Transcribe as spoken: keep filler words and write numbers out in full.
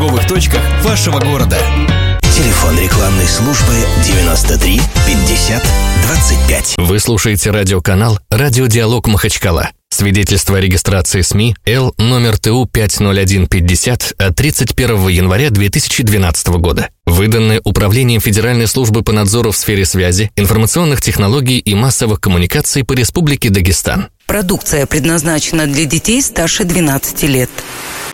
торговых точках вашего города. Телефон рекламной службы девяносто три пятьдесят двадцать пять. Вы слушаете радиоканал «Радиодиалог Махачкала». Свидетельство о регистрации СМИ Л номер Т У пять ноль один пятьдесят от тридцать первого января две тысячи двенадцатого года. Выданное Управлением Федеральной службы по надзору в сфере связи, информационных технологий и массовых коммуникаций по Республике Дагестан. Продукция предназначена для детей старше двенадцати лет.